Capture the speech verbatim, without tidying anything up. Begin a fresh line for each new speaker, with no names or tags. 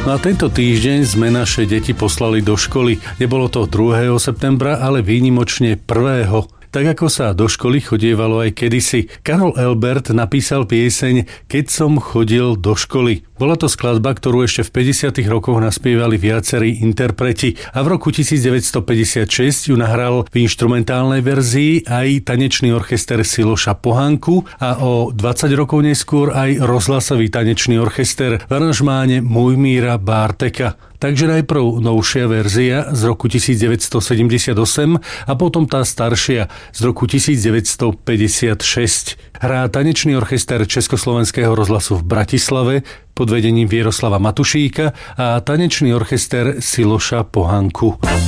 No a tento týždeň sme naše deti poslali do školy. Nebolo to druhého septembra, ale výnimočne prvého. Tak ako sa do školy chodievalo aj kedysi. Karol Elbert napísal pieseň Keď som chodil do školy. Bola to skladba, ktorú ešte v päťdesiatych rokoch naspievali viacerí interpreti a v roku devätnásťstopäťdesiatšesť ju nahral v inštrumentálnej verzii aj tanečný orchester Siloša Pohánku a o dvadsať rokov neskôr aj rozhlasový tanečný orchester v aranžmáne Mojmíra Bárteka. Takže najprv novšia verzia z roku devätnásťstosedemdesiatosem a potom tá staršia z roku devätnásťstopäťdesiatšesť. Hrá tanečný orchester Československého rozhlasu v Bratislave pod vedením Vieroslava Matušíka a tanečný orchester Siloša Pohánku.